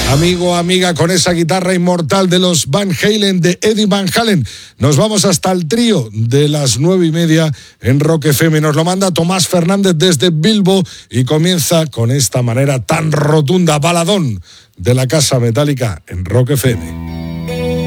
Amigo, amiga, con esa guitarra inmortal de los Van Halen, de Eddie Van Halen, nos vamos hasta el trío de las 9:30 en Rock FM. Nos lo manda Tomás Fernández desde Bilbo y comienza con esta manera tan rotunda, baladón de la Casa Metálica en Rock FM.